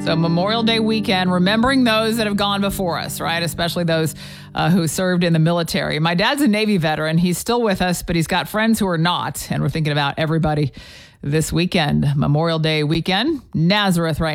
So Memorial Day weekend, remembering those that have gone before us, right? Especially those who served in the military. My dad's a Navy veteran. He's still with us, but he's got friends who are not. And we're thinking about everybody this weekend, Memorial Day weekend, Nazareth right